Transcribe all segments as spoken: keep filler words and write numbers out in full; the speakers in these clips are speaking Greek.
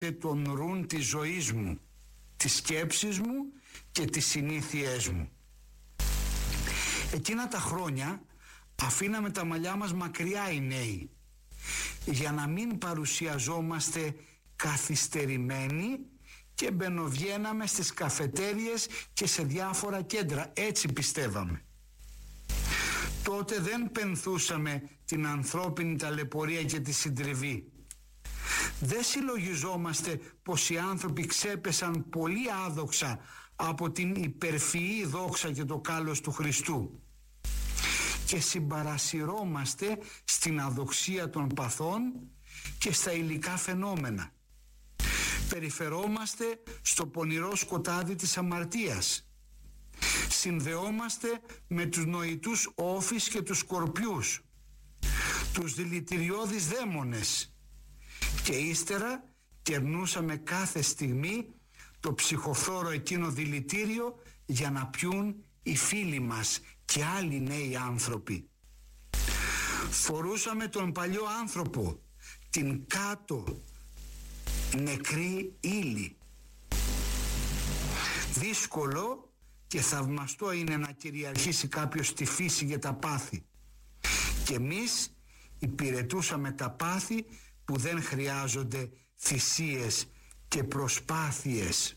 είμαστε τον ρουν της ζωής μου, της σκέψης μου και τις συνήθειές μου. Εκείνα τα χρόνια αφήναμε τα μαλλιά μας μακριά οι νέοι, για να μην παρουσιαζόμαστε καθυστερημένοι και μπαινοβγαίναμε στις καφετέριες και σε διάφορα κέντρα. Έτσι πιστεύαμε. Τότε δεν πενθούσαμε την ανθρώπινη ταλαιπωρία και τη συντριβή. Δεν συλλογιζόμαστε πως οι άνθρωποι ξέπεσαν πολύ άδοξα από την υπερφυή δόξα και το κάλος του Χριστού, και συμπαρασυρώμαστε στην αδοξία των παθών και στα υλικά φαινόμενα. Περιφερόμαστε στο πονηρό σκοτάδι της αμαρτίας. Συνδεόμαστε με τους νοητούς όφεις και τους σκορπιούς, τους δηλητηριώδεις δαίμονες, και ύστερα κερνούσαμε κάθε στιγμή το ψυχοφθόρο εκείνο δηλητήριο για να πιούν οι φίλοι μας και άλλοι νέοι άνθρωποι. Φορούσαμε τον παλιό άνθρωπο, την κάτω νεκρή ύλη. Δύσκολο και θαυμαστό είναι να κυριαρχήσει κάποιος τη φύση για τα πάθη, και εμείς υπηρετούσαμε τα πάθη που δεν χρειάζονται θυσίες και προσπάθειες.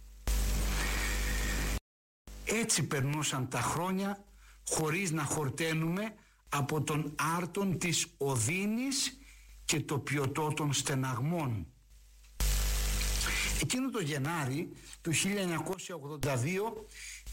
Έτσι περνούσαν τα χρόνια χωρίς να χορταίνουμε από τον άρτον της οδύνης και το πιωτό των στεναγμών. Εκείνο το Γενάρη του χίλια εννιακόσια ογδόντα δύο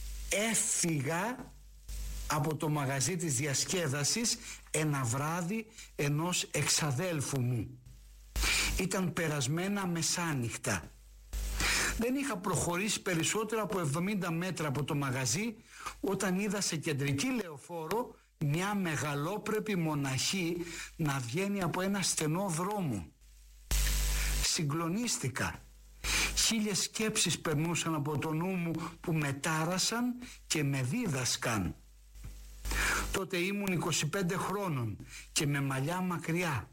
έφυγα από το μαγαζί της διασκέδασης ένα βράδυ ενός εξαδέλφου μου. Ήταν περασμένα μεσάνυχτα. Δεν είχα προχωρήσει περισσότερο από εβδομήντα μέτρα από το μαγαζί όταν είδα σε κεντρική λεωφόρο μια μεγαλόπρεπη μοναχή να βγαίνει από ένα στενό δρόμο. Συγκλονίστηκα. Χίλιες σκέψεις περνούσαν από το νου μου που με τάρασαν και με δίδασκαν. Τότε ήμουν είκοσι πέντε χρόνων και με μαλλιά μακριά.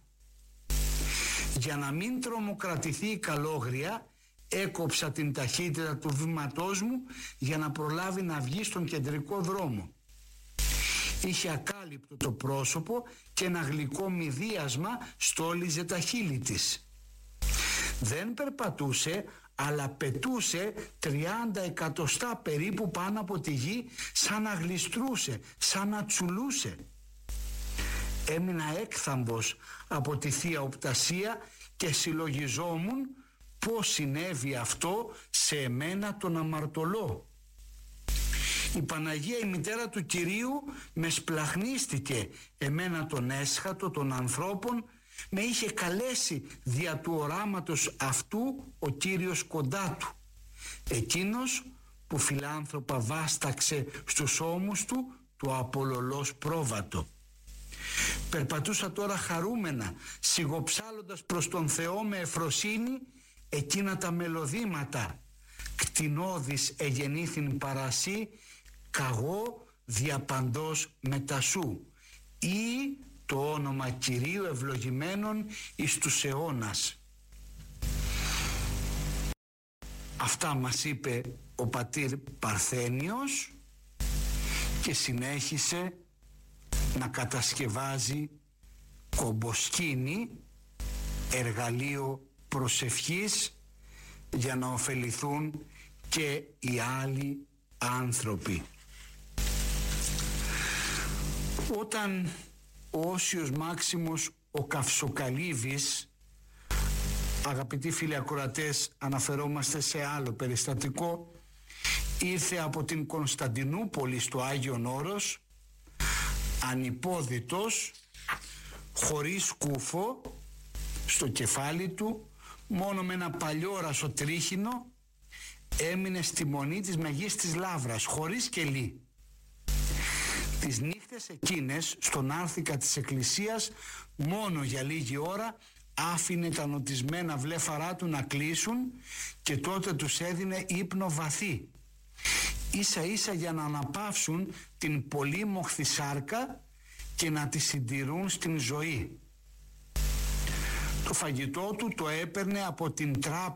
Για να μην τρομοκρατηθεί η καλόγρια, έκοψα την ταχύτητα του βήματός μου για να προλάβει να βγει στον κεντρικό δρόμο. Είχε ακάλυπτο το πρόσωπο και ένα γλυκό μυδίασμα στόλιζε τα χείλη της. Δεν περπατούσε, αλλά πετούσε τριάντα εκατοστά περίπου πάνω από τη γη, σαν να γλιστρούσε, σαν να τσουλούσε. Έμεινα έκθαμβος από τη θεία οπτασία και συλλογιζόμουν πώς συνέβη αυτό σε εμένα τον αμαρτωλό. Η Παναγία, η μητέρα του Κυρίου, με σπλαχνίστηκε, εμένα τον έσχατο των ανθρώπων. Με είχε καλέσει δια του οράματος αυτού ο Κύριος κοντά του, εκείνος που φιλάνθρωπα βάσταξε στους ώμους του το απολωλός πρόβατο. Περπατούσα τώρα χαρούμενα, σιγοψάλλοντας προς τον Θεό με εφροσύνη εκείνα τα μελωδήματα. Κτηνώδης εγεννήθην παρασύ, καγώ διαπαντός μετασού, ή το όνομα Κυρίου ευλογημένων εις τους αιώνας. Αυτά μας είπε ο πατήρ Παρθένιος και συνέχισε να κατασκευάζει κομποσκήνη, εργαλείο προσευχής, για να ωφεληθούν και οι άλλοι άνθρωποι. Όταν ο Όσιος Μάξιμος ο Καυσοκαλύβης, αγαπητοί φίλοι ακροατές, αναφερόμαστε σε άλλο περιστατικό, ήρθε από την Κωνσταντινούπολη στο Άγιον Όρος, ανυπόδητος, χωρίς κούφο στο κεφάλι του, μόνο με ένα παλιόρασο τρίχινο, έμεινε στη μονή της Μεγίστης Λαύρας, χωρίς κελί. Τις νύχτες εκείνες στον άρθικα της εκκλησίας, μόνο για λίγη ώρα άφηνε τα νοτισμένα βλέφαρά του να κλείσουν και τότε τους έδινε ύπνο βαθύ, ίσα ίσα για να αναπαύσουν την πολύμοχθη σάρκα και να τη συντηρούν στην ζωή. Το φαγητό του το έπαιρνε από την τράπεζα